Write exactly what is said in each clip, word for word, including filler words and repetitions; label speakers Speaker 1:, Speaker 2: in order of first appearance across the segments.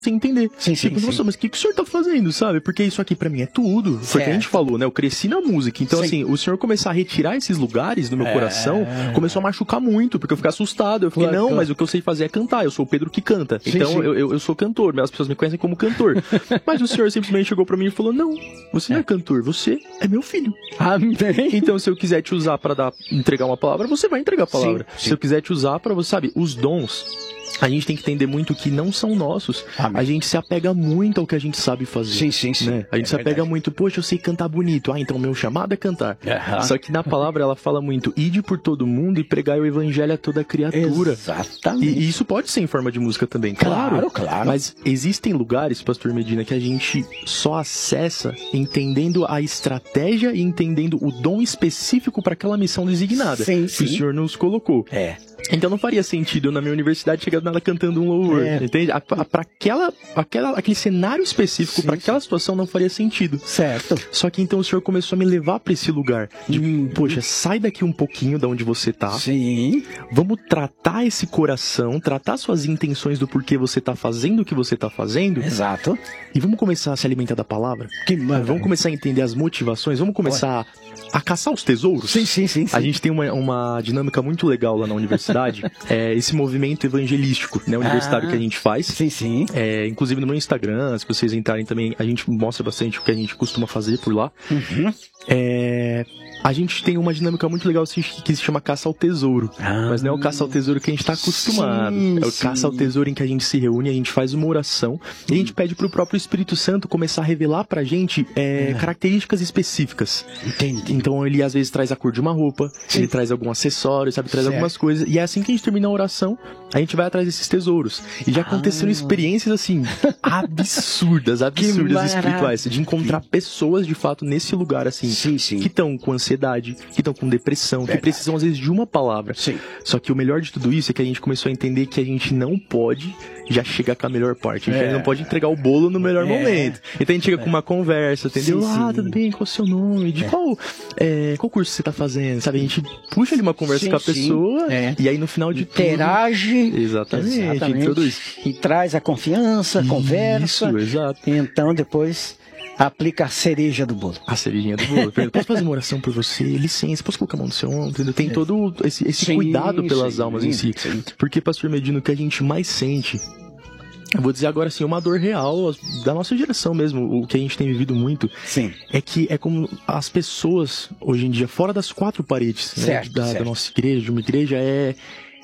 Speaker 1: sem entender.
Speaker 2: Sim, sim,
Speaker 1: tipo,
Speaker 2: sim.
Speaker 1: nossa, mas o que, que o senhor tá fazendo, sabe? Porque isso aqui pra mim é tudo. Foi o que a gente falou, né? Eu cresci na música. Então, sim. assim, o senhor começar a retirar esses lugares do meu é... coração, começou a machucar muito, porque eu fiquei assustado. Eu fiquei, claro, não, claro. Mas o que eu sei fazer é cantar. Eu sou o Pedro que canta. Sim, então, sim. Eu, eu, eu sou cantor. As pessoas me conhecem como cantor. Mas o senhor simplesmente chegou pra mim e falou, não, você é. não é cantor, você é meu filho. Amém. Então, se eu quiser te usar pra dar, entregar uma palavra, você vai entregar a palavra. Sim, sim. Se eu quiser te usar pra você, sabe, os dons... A gente tem que entender muito que não são nossos. Amém. A gente se apega muito ao que a gente sabe fazer. Sim, sim, sim. Né? A gente é se apega verdade. muito, poxa, eu sei cantar bonito. Ah, então meu chamado é cantar. Uhum. Só que na palavra ela fala muito, ide por todo mundo e pregai o evangelho a toda criatura.
Speaker 2: Exatamente.
Speaker 1: E, e isso pode ser em forma de música também, claro. Claro, claro. Mas existem lugares, pastor Medina, que a gente só acessa entendendo a estratégia e entendendo o dom específico para aquela missão designada. Sim, sim. Que o senhor nos colocou. É. Então não faria sentido eu, na minha universidade, chegar nela cantando um louvor, é. entende? Para aquela, aquela, aquele cenário específico, para aquela situação, não faria sentido. Certo. Só que então o senhor começou a me levar para esse lugar de, hum. poxa, sai daqui um pouquinho da onde você tá. Sim. Vamos tratar esse coração, tratar suas intenções do porquê você tá fazendo o que você tá fazendo. Exato. E vamos começar a se alimentar da palavra. Que maravilha. Vamos começar a entender as motivações, vamos começar a, a caçar os tesouros. Sim, sim, sim. sim. A gente tem uma, uma dinâmica muito legal lá na universidade. É esse movimento evangelístico, né, universitário ah, que a gente faz. Sim, sim. É, inclusive no meu Instagram, se vocês entrarem também, a gente mostra bastante o que a gente costuma fazer por lá. Uhum. É, a gente tem uma dinâmica muito legal que se chama caça ao tesouro. Ah, mas não é o caça ao tesouro que a gente está acostumado. Sim, é o sim. caça ao tesouro em que a gente se reúne, a gente faz uma oração e a gente pede pro próprio Espírito Santo começar a revelar pra gente é, ah. características específicas. Entendi. Então ele às vezes traz a cor de uma roupa, sim. ele traz algum acessório, sabe, traz certo. algumas coisas. E é assim que a gente termina a oração, a gente vai atrás desses tesouros. E já aconteceram ah. experiências assim, absurdas, absurdas espirituais. De encontrar pessoas de fato nesse lugar assim, sim, sim. que estão com ansiedade, que estão com depressão, Verdade. que precisam às vezes de uma palavra. Sim. Só que o melhor de tudo isso é que a gente começou a entender que a gente não pode já chegar com a melhor parte. A gente é. não pode entregar o bolo no melhor é. momento. Então a gente chega é. com uma conversa, entendeu? Sim, ah, sim. tudo bem, qual é o seu nome? De é. qual, é, qual curso você tá fazendo? Sabe, a gente puxa ali uma conversa sim, com a pessoa é. e aí no final de
Speaker 2: interage,
Speaker 1: tudo... Exatamente. Exatamente. Tudo isso.
Speaker 2: E traz a confiança, a conversa.
Speaker 1: Isso, exato.
Speaker 2: Então depois... aplica a cereja do bolo.
Speaker 1: A cerejinha do bolo. Posso fazer uma oração por você? Licença, posso colocar a mão no seu ombro? Tem todo esse, esse sim, cuidado pelas sim, almas em si. Sim. Porque, pastor Medina, o que a gente mais sente, eu vou dizer agora assim, uma dor real da nossa geração mesmo, o que a gente tem vivido muito, sim. é que é como as pessoas, hoje em dia, fora das quatro paredes certo, né, da, certo. da nossa igreja, de uma igreja, é,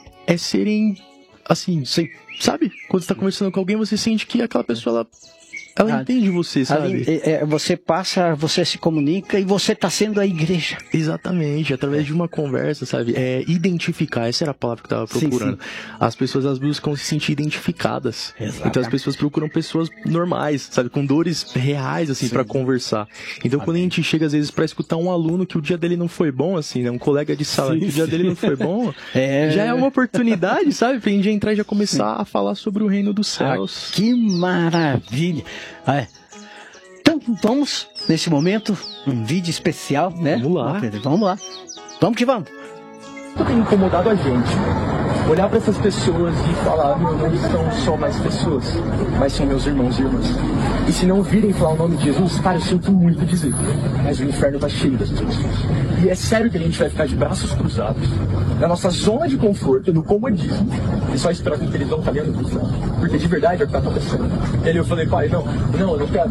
Speaker 1: é serem, assim, sim. sabe? Quando você tá conversando com alguém, você sente que aquela pessoa, ela... Ela entende você, sabe?
Speaker 2: É, é, você passa, você se comunica e você está sendo a igreja.
Speaker 1: Exatamente, através é. de uma conversa, sabe? É, identificar, essa era a palavra que eu estava procurando. Sim, sim. As pessoas, elas buscam se sentir identificadas. Exato. Então as pessoas procuram pessoas normais, sabe? Com dores reais, assim, para conversar. Então Amém. quando a gente chega, às vezes, para escutar um aluno que o dia dele não foi bom, assim, né? Um colega de sala sim, que o dia sim. dele não foi bom, é... já é uma oportunidade, sabe? Pra gente entrar e já começar sim. a falar sobre o reino dos céus.
Speaker 2: Ah, que maravilha! Ah, é. Então vamos, nesse momento, um vídeo especial, né?
Speaker 1: Vamos lá.
Speaker 2: Pedro, vamos lá. Vamos que vamos.
Speaker 1: Tem incomodado a gente olhar para essas pessoas e falar, meu, não são só mais pessoas, mas são meus irmãos e irmãs. E se não virem falar o nome de Jesus, cara, eu sinto muito dizer, mas o inferno tá cheio dessas pessoas. E é sério que a gente vai ficar de braços cruzados, na nossa zona de conforto, no comodismo, e só esperar que eles vão caminhando pro céu. Porque de verdade é o que tá acontecendo. E aí eu falei, pai, não, não, eu não quero.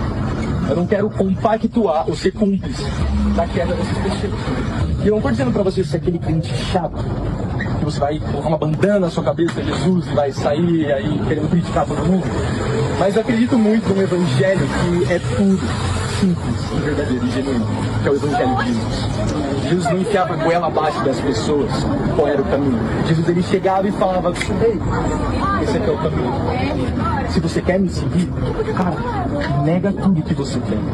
Speaker 1: Eu não quero compactuar ou ser cúmplice da queda dessas pessoas. E eu não tô dizendo pra você ser aquele crente chato, que você vai colocar uma bandana na sua cabeça, Jesus, e vai sair aí querendo criticar todo mundo. Mas eu acredito muito no evangelho que é tudo simples, verdadeiro e genuíno, que é o evangelho de Jesus. Jesus não enfiava a goela abaixo das pessoas qual era o caminho. Jesus, ele chegava e falava, ei, esse aqui é o caminho. Se você quer me seguir, cara, nega tudo que você tem.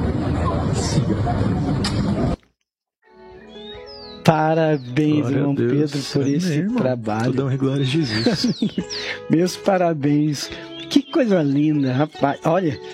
Speaker 1: Siga.
Speaker 2: Parabéns, glória irmão Deus, Pedro, por esse irmão. trabalho.
Speaker 1: Tô dando glória a Jesus.
Speaker 2: Meus parabéns. Que coisa linda, rapaz. Olha,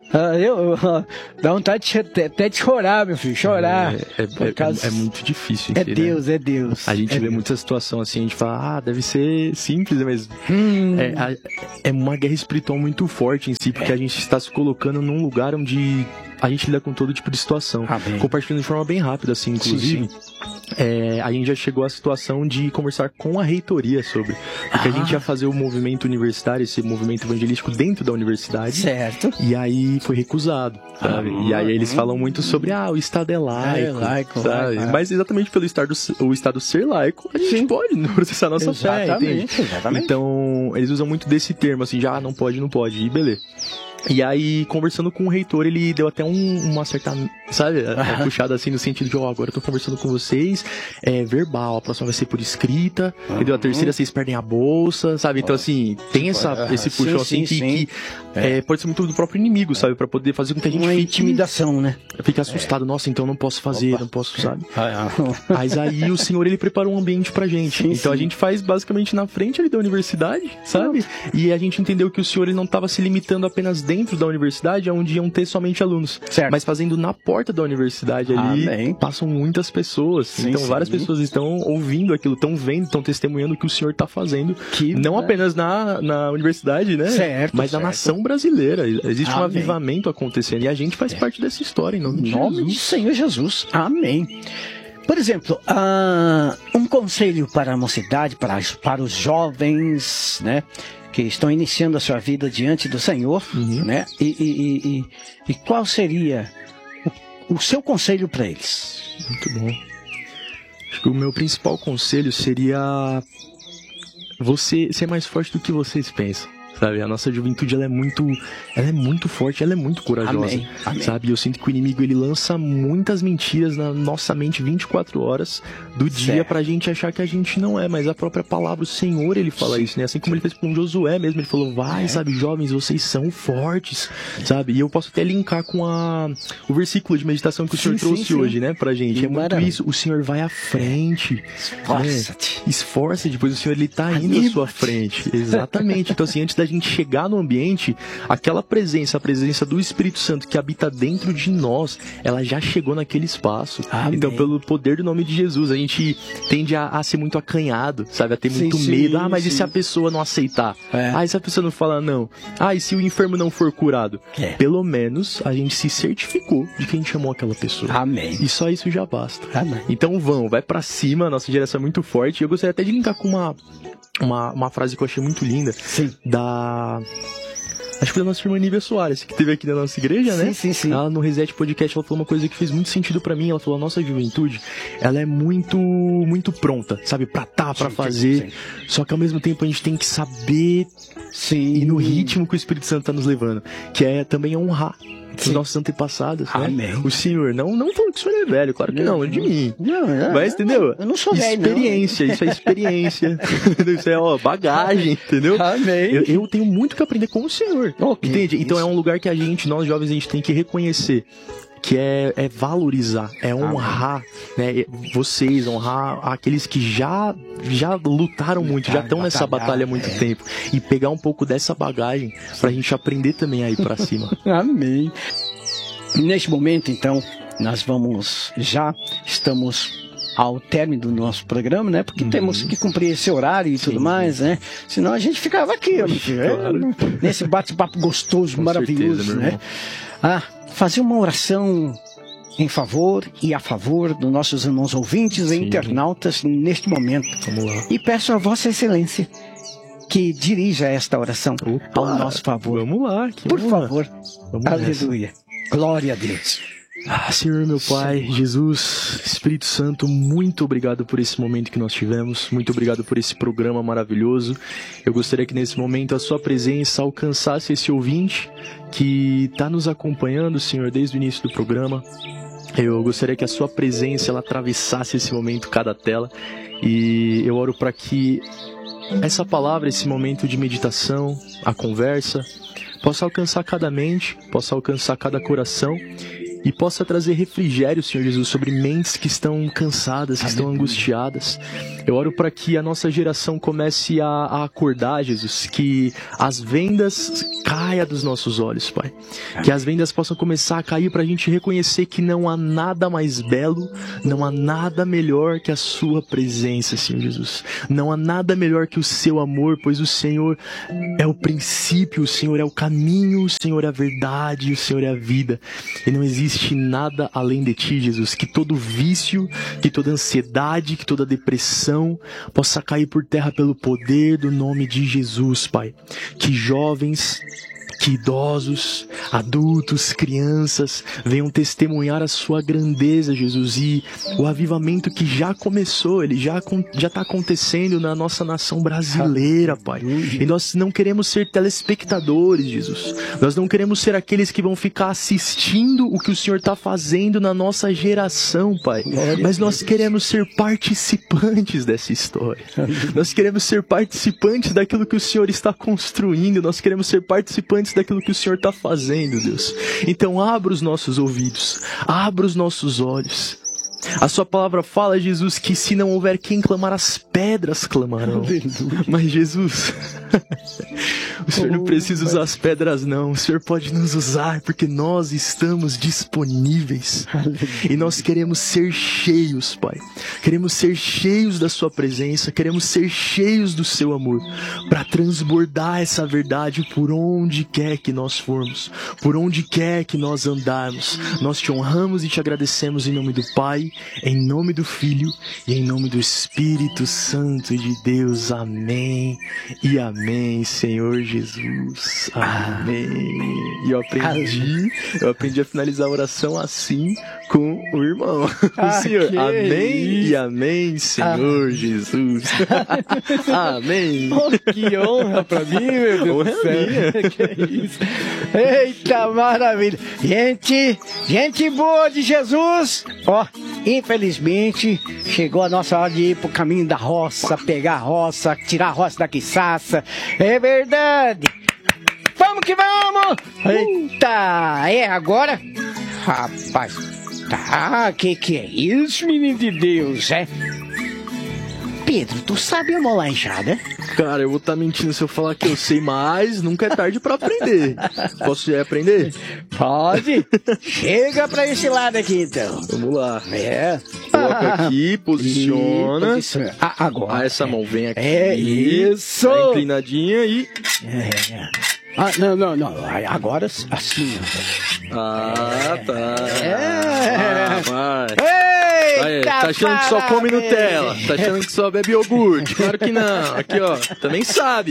Speaker 2: Ah, eu, eu, dá vontade de, até de chorar, meu filho, chorar.
Speaker 1: É, é, é, causa... é, é muito difícil.
Speaker 2: É Deus,
Speaker 1: né?
Speaker 2: é Deus.
Speaker 1: A gente
Speaker 2: é
Speaker 1: vê
Speaker 2: Deus.
Speaker 1: muita situação assim, a gente fala, ah, deve ser simples, mas
Speaker 2: hum.
Speaker 1: é, é uma guerra espiritual muito forte em si, porque é. a gente está se colocando num lugar onde a gente lida com todo tipo de situação.
Speaker 2: Amém.
Speaker 1: Compartilhando de forma bem rápida, assim, inclusive. Sim, sim. É, a gente já chegou à situação de conversar com a reitoria sobre. Porque ah. a gente ia fazer o movimento universitário, esse movimento evangelístico dentro da universidade.
Speaker 2: Certo.
Speaker 1: E aí foi recusado, sabe? Ah. E aí eles falam muito sobre, ah, o Estado é laico, é laico sabe? Laico. Mas exatamente pelo Estado, o Estado ser laico, a gente Sim. pode processar a nossa
Speaker 2: exatamente,
Speaker 1: fé,
Speaker 2: exatamente.
Speaker 1: Então, eles usam muito desse termo, assim, já ah, não pode, não pode, e beleza. E aí, conversando com o reitor, ele deu até um, uma certa, sabe, uma puxada assim no sentido de, ó, oh, agora eu tô conversando com vocês, é verbal, a próxima vai ser por escrita, uhum. entendeu? A terceira vocês perdem a bolsa, sabe? Então, assim, tem essa, esse puxão sim, assim sim, que, sim. que é. É, pode ser muito do próprio inimigo, sabe? Pra poder fazer com que a gente
Speaker 2: uma
Speaker 1: fique...
Speaker 2: intimidação, né?
Speaker 1: Fique assustado, é. nossa, então não posso fazer, Opa. não posso, sabe? Mas aí o Senhor, ele preparou um ambiente pra gente. Sim, então sim. a gente faz basicamente na frente ali da universidade, sabe? E a gente entendeu que o Senhor, ele não tava se limitando apenas dentro da universidade, onde iam ter somente alunos,
Speaker 2: certo.
Speaker 1: mas fazendo na porta da universidade ali, Amém. passam muitas pessoas, sim, então sim. várias pessoas estão ouvindo aquilo, estão vendo, estão testemunhando o que o Senhor está fazendo, que, não né? apenas na, na universidade, né,
Speaker 2: certo,
Speaker 1: mas
Speaker 2: certo.
Speaker 1: na nação brasileira, existe
Speaker 2: Amém.
Speaker 1: um avivamento acontecendo, e a gente faz é. parte dessa história, em nome de
Speaker 2: nome
Speaker 1: Jesus.
Speaker 2: de Senhor Jesus, Amém. Por exemplo, uh, um conselho para a mocidade, para, para os jovens, né, que estão iniciando a sua vida diante do Senhor, uhum. né? E, e, e, e qual seria o, o seu conselho para eles?
Speaker 1: Muito bom. Acho que o meu principal conselho seria você ser mais forte do que vocês pensam. Sabe, a nossa juventude, ela é muito, ela é muito forte, ela é muito corajosa,
Speaker 2: Amém. Amém.
Speaker 1: sabe? Eu sinto que o inimigo, ele lança muitas mentiras na nossa mente vinte e quatro horas do dia certo. pra gente achar que a gente não é, mas a própria palavra, o Senhor, ele fala Sim. isso, né? Assim como ele fez com Josué mesmo, ele falou, vai, é. sabe, jovens, vocês são fortes, sabe? E eu posso até linkar com a, o versículo de meditação que o Senhor sim, trouxe sim, hoje, sim. né, pra gente. Que é muito maravilha. Isso, o Senhor vai à frente.
Speaker 2: Esforça-te.
Speaker 1: Né? Esforça, depois o Senhor, ele tá indo Anima-te. à sua frente. Exatamente. Então, assim, antes da gente chegar no ambiente, aquela presença, a presença do Espírito Santo que habita dentro de nós, ela já chegou naquele espaço. Amém. Então, pelo poder do nome de Jesus, a gente tende a, a ser muito acanhado, sabe? A ter sim, muito sim, medo. Ah, mas sim. e se a pessoa não aceitar? É. Ah, e se a pessoa não falar não? Ah, e se o enfermo não for curado? É. Pelo menos a gente se certificou de quem chamou aquela pessoa.
Speaker 2: Amém.
Speaker 1: E só isso já basta.
Speaker 2: Amém.
Speaker 1: Então vão, vai pra cima, nossa geração é muito forte. Eu gostaria até de linkar com uma Uma, uma frase que eu achei muito linda.
Speaker 2: Sim.
Speaker 1: Da... Acho que da nossa irmã Nívia Soares, que teve aqui na nossa igreja,
Speaker 2: sim,
Speaker 1: né?
Speaker 2: Sim, sim.
Speaker 1: Ela no Reset Podcast, ela falou uma coisa que fez muito sentido pra mim. Ela falou, a nossa juventude, ela é muito, muito pronta, sabe? Pra tá, pra sim, fazer. Sim, sim. Só que ao mesmo tempo a gente tem que saber
Speaker 2: sim.
Speaker 1: ir no ritmo que o Espírito Santo tá nos levando. Que é também honrar os nossos antepassados, né?
Speaker 2: Amém.
Speaker 1: O Senhor, não, não falando que o Senhor é velho, claro que não, não de mim.
Speaker 2: Não, não,
Speaker 1: mas, entendeu?
Speaker 2: Eu não sou velho,
Speaker 1: experiência,
Speaker 2: não.
Speaker 1: Isso é experiência. Isso é, ó, bagagem, entendeu?
Speaker 2: Amém.
Speaker 1: Eu, eu tenho muito que aprender com o Senhor,
Speaker 2: okay.
Speaker 1: entende? Então
Speaker 2: Isso.
Speaker 1: é um lugar que a gente, nós jovens, a gente tem que reconhecer, que é, é valorizar, é honrar, né, vocês, honrar aqueles que já, já lutaram muito, já estão nessa batalha há muito
Speaker 2: é.
Speaker 1: tempo, e pegar um pouco dessa bagagem pra gente aprender também a ir pra cima.
Speaker 2: Amém. Neste momento, então, nós vamos, já estamos ao término do nosso programa, né? Porque uhum. temos que cumprir esse horário e Sim. tudo mais, né? Senão a gente ficava aqui, Poxa, claro. nesse bate-papo gostoso, Com maravilhoso, certeza, né? Ah, fazer uma oração em favor e a favor dos nossos irmãos ouvintes Sim. e internautas neste momento.
Speaker 1: Vamos lá.
Speaker 2: E peço a Vossa Excelência que dirija esta oração Opa, ao nosso favor.
Speaker 1: Vamos lá.
Speaker 2: Por
Speaker 1: vamos
Speaker 2: favor.
Speaker 1: Lá. Vamos
Speaker 2: Aleluia.
Speaker 1: Nessa.
Speaker 2: Glória a Deus.
Speaker 1: Ah, Senhor, meu Pai, Senhor. Jesus, Espírito Santo, muito obrigado por esse momento que nós tivemos, muito obrigado por esse programa maravilhoso. Eu gostaria que nesse momento a sua presença alcançasse esse ouvinte que está nos acompanhando, Senhor, desde o início do programa. Eu gostaria que a sua presença ela atravessasse esse momento, cada tela, e eu oro para que essa palavra, esse momento de meditação, a conversa, possa alcançar cada mente, possa alcançar cada coração e possa trazer refrigério, Senhor Jesus, sobre mentes que estão cansadas, que Aleluia. Estão angustiadas. Eu oro para que a nossa geração comece a, a acordar, Jesus, que as vendas caia dos nossos olhos, Pai. Que as vendas possam começar a cair para a gente reconhecer que não há nada mais belo, não há nada melhor que a sua presença, Senhor Jesus. Não há nada melhor que o seu amor, pois o Senhor é o princípio, o Senhor é o caminho, o Senhor é a verdade, o Senhor é a vida. E não existe nada além de ti, Jesus. Que todo vício, que toda ansiedade, que toda depressão possa cair por terra pelo poder do nome de Jesus, Pai. Que jovens, que idosos, adultos, crianças venham testemunhar a sua grandeza, Jesus, e o avivamento que já começou, ele já já está acontecendo na nossa nação brasileira, Pai. E nós não queremos ser telespectadores, Jesus. Nós não queremos ser aqueles que vão ficar assistindo o que o Senhor está fazendo na nossa geração, Pai. Mas nós queremos ser participantes dessa história. Nós queremos ser participantes daquilo que o Senhor está construindo. Nós queremos ser participantes daquilo que o Senhor está fazendo, Deus. Então abra os nossos ouvidos, abra os nossos olhos. A sua palavra fala, Jesus, que se não houver quem clamar, as pedras clamarão. Mas Jesus, o Senhor não precisa usar as pedras não. O Senhor pode nos usar porque nós estamos disponíveis. E nós queremos ser cheios, Pai. Queremos ser cheios da sua presença. Queremos ser cheios do seu amor, para transbordar essa verdade por onde quer que nós formos, por onde quer que nós andarmos. Nós te honramos e te agradecemos em nome do Pai, em nome do Filho e em nome do Espírito Santo de Deus. Amém e amém, Senhor Jesus. Amém. E eu aprendi, eu aprendi a finalizar a oração assim com o irmão. O Senhor. Amém e amém, Senhor ah. Jesus. Amém.
Speaker 2: Oh, que honra pra mim, meu Deus do céu. Que é isso? Eita, maravilha. Gente, gente boa de Jesus. Ó, infelizmente, chegou a nossa hora de ir pro caminho da roça, pegar a roça, tirar a roça da quiçaça. É verdade. Vamos que vamos! Eita, é agora? Rapaz, tá, que que é isso, menino de Deus, é? Pedro, tu sabe amolar enxada?
Speaker 1: Cara, eu vou estar tá mentindo se eu falar que eu sei, mas nunca é tarde pra aprender. Posso já aprender?
Speaker 2: Pode. Chega pra esse lado aqui, então.
Speaker 1: Vamos lá.
Speaker 2: É.
Speaker 1: Coloca aqui, posiciona.
Speaker 2: Posiciona. Ah, agora.
Speaker 1: Ah, essa mão vem aqui.
Speaker 2: É isso.
Speaker 1: Tá inclinadinha e...
Speaker 2: É. Ah, não, não, não. Agora assim.
Speaker 1: Ah, tá.
Speaker 2: É.
Speaker 1: Vai, vai. Aí, tá achando que só come Nutella? Tá achando que só bebe iogurte? Claro que não. Aqui, ó, também sabe.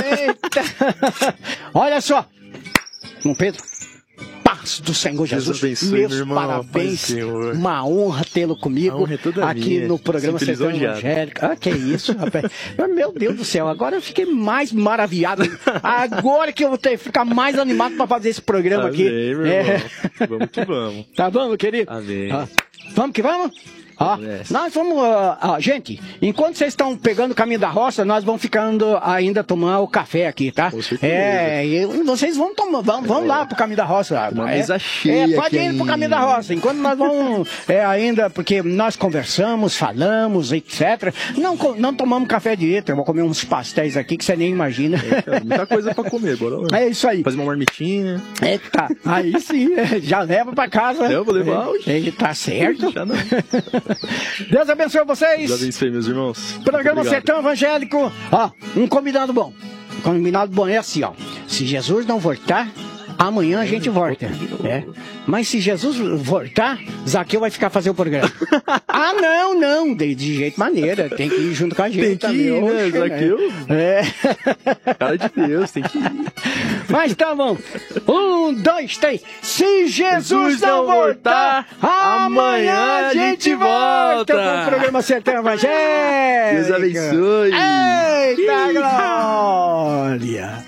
Speaker 2: Eita. Olha só. Bom, Pedro, paz do Senhor Jesus.
Speaker 1: Jesus abençoe,
Speaker 2: meus
Speaker 1: meu irmão,
Speaker 2: parabéns.
Speaker 1: Pai,
Speaker 2: uma honra tê-lo comigo
Speaker 1: honra é toda
Speaker 2: aqui
Speaker 1: minha.
Speaker 2: no programa Sertão Evangélico. Ah, que isso, rapaz. Meu Deus do céu, agora eu fiquei mais maravilhado. Agora que eu vou ter que ficar mais animado para fazer esse programa
Speaker 1: Amém,
Speaker 2: aqui.
Speaker 1: Meu
Speaker 2: é.
Speaker 1: irmão. Vamos que vamos.
Speaker 2: Tá bom, meu querido?
Speaker 1: Amém.
Speaker 2: Ah, vamos que vamos? Ó, nós vamos, uh, uh, gente, enquanto vocês estão pegando o caminho da roça, nós vamos ficando ainda tomar o café aqui, tá? É, e vocês vão tomar, vão, vão é. lá pro caminho da roça.
Speaker 1: Uma
Speaker 2: é,
Speaker 1: mesa cheia.
Speaker 2: É, pode ir pro caminho da roça, enquanto nós vamos, é, ainda, porque nós conversamos, falamos, etcétera. Não, não tomamos café direito, eu vou comer uns pastéis aqui que você nem imagina.
Speaker 1: Eita, muita coisa pra comer, bora lá.
Speaker 2: É isso aí.
Speaker 1: Fazer uma marmitinha.
Speaker 2: Eita, aí sim, já leva pra casa.
Speaker 1: Eu vou levar hoje.
Speaker 2: Ele tá certo.
Speaker 1: Já não.
Speaker 2: Deus abençoe vocês.
Speaker 1: Deus abençoe, meus irmãos.
Speaker 2: Programa Sertão Evangélico. Ó, um combinado bom. Um combinado bom é assim, ó. Se Jesus não voltar, amanhã a gente volta. É. Mas se Jesus voltar, Zaqueu vai ficar fazer o programa. Ah, não, não. De, de jeito maneira. Tem que ir junto com a gente.
Speaker 1: Tem que ir, né, Zaqueu?
Speaker 2: É.
Speaker 1: Cara de Deus, tem que ir.
Speaker 2: Mas tá bom. Um, dois, três. Se Jesus não voltar, amanhã a gente volta com o programa Sertão Evangélico.
Speaker 1: Deus abençoe.
Speaker 2: Eita glória.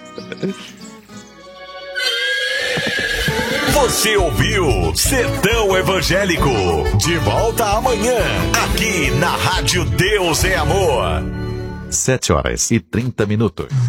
Speaker 3: Você ouviu Sertão Evangélico. De volta amanhã, aqui na Rádio Deus é Amor.
Speaker 4: Sete horas e trinta minutos.